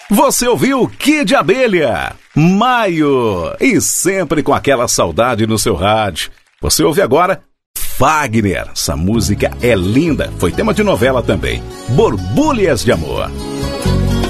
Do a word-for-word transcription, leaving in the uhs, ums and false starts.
Você ouviu Kid Abelha, Maio, e sempre com aquela saudade no seu rádio. Você ouve agora Fagner. Essa música é linda, foi tema de novela também, Borbulhas de Amor.